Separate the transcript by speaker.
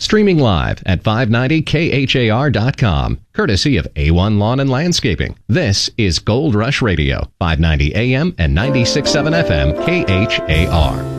Speaker 1: Streaming live at 590khar.com, courtesy of A1 Lawn and Landscaping. This is Gold Rush Radio, 590 AM and 96.7 FM, KHAR.